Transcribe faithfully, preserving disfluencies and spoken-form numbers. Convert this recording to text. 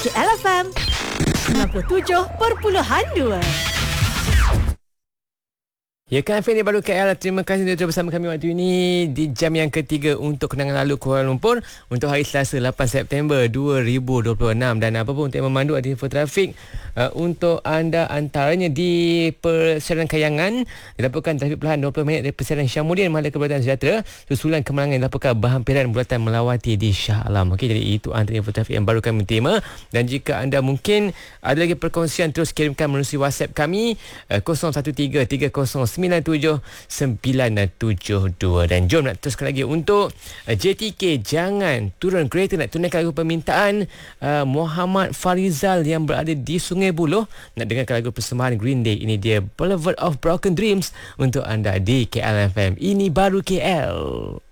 K L F M sembilan puluh tujuh perpuluhan dua. Ya kan, F M ni baru K L. Terima kasih sudah bersama kami waktu ini di jam yang ketiga untuk kenangan lalu Kuala Lumpur untuk hari Selasa lapan September dua ribu dua puluh enam. Dan apa pun untuk yang memandu ada info trafik uh, untuk anda, antaranya di Persiaran Kayangan dilaporkan trafik perlahan dua puluh minit dari Persiaran Syamuddin Mahal Keberatan Sejahtera susulan kemenangan dilaporkan berhampiran bulatan melawati di Shah Alam. Okey, jadi itu antara info trafik yang baru kami terima. Dan jika anda mungkin ada lagi perkongsian, terus kirimkan melalui WhatsApp kami uh, kosong satu tiga tiga kosong sembilan tujuh sembilan tujuh dua. Dan jom nak teruskan lagi untuk uh, J T K jangan turun kereta nak tunaikan lagu permintaan uh, Muhammad Farizal yang berada di Sungai Buloh. Nak dengarkan lagu persembahan Green Day. Ini dia Boulevard of Broken Dreams untuk anda di K L F M. Ini baru K L.